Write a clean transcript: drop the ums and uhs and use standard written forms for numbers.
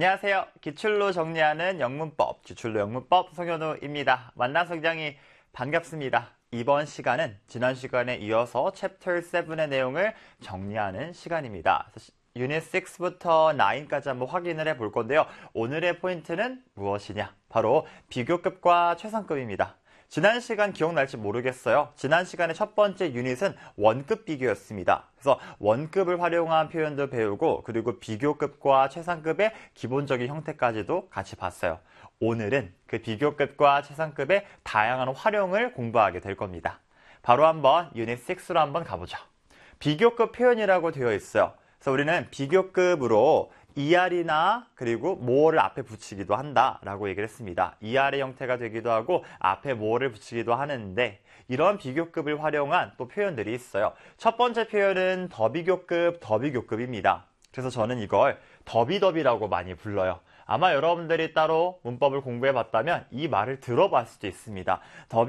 안녕하세요. 기출로 정리하는 영문법, 기출로 영문법 송현우입니다. 만나서 굉장히 반갑습니다. 이번 시간은 지난 시간에 이어서 챕터 7의 내용을 정리하는 시간입니다. 유닛 6부터 9까지 한번 확인을 해볼 건데요. 오늘의 포인트는 무엇이냐? 바로 비교급과 최상급입니다. 지난 시간 기억날지 모르겠어요. 지난 시간에 첫 번째 유닛은 원급 비교였습니다. 그래서 원급을 활용한 표현도 배우고 그리고 비교급과 최상급의 기본적인 형태까지도 같이 봤어요. 오늘은 그 비교급과 최상급의 다양한 활용을 공부하게 될 겁니다. 바로 한번 유닛 6로 한번 가보죠. 비교급 표현이라고 되어 있어요. 그래서 우리는 비교급으로 ER이나 그리고 more를 앞에 붙이기도 한다라고 얘기를 했습니다. ER의 형태가 되기도 하고 앞에 more를 붙이기도 하는데 이런 비교급을 활용한 또 표현들이 있어요. 첫 번째 표현은 더비교급입니다. 그래서 저는 이걸 더비더비라고 많이 불러요. 아마 여러분들이 따로 문법을 공부해 봤다면 이 말을 들어봤을 수도 있습니다.